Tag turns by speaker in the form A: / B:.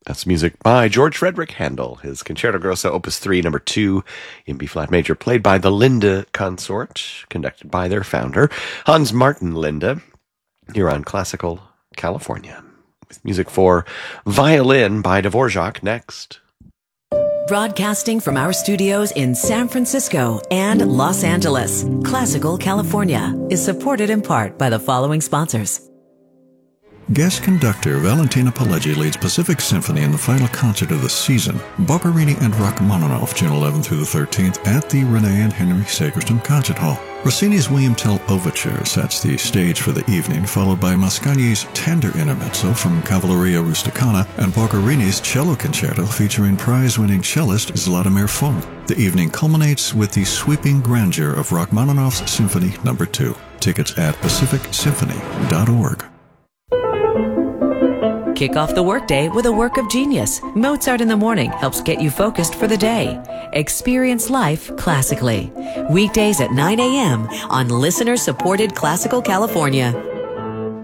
A: That's music by George Frederick Handel, his Concerto Grosso Opus 3, number 2, in B-flat major, played by the Linde Consort, conducted by their founder, Hans Martin Linde, here on Classical California. With music for violin by Dvorak next.
B: Broadcasting from our studios in San Francisco and Los Angeles, Classical California is supported in part by the following sponsors.
C: Guest conductor Valentina Pileggi leads Pacific Symphony in the final concert of the season, Boccherini and Rachmaninoff, June 11th through the 13th, at the Renee and Henry Sacreston Concert Hall. Rossini's William Tell Overture sets the stage for the evening, followed by Mascagni's Tender Intermezzo from Cavalleria Rusticana and Boccherini's Cello Concerto featuring prize-winning cellist Zlatomir Fung. The evening culminates with the sweeping grandeur of Rachmaninoff's Symphony No. 2. Tickets at pacificsymphony.org.
B: Kick off the workday with a work of genius. Mozart in the Morning helps get you focused for the day. Experience life classically. Weekdays at 9 a.m. on listener-supported Classical California.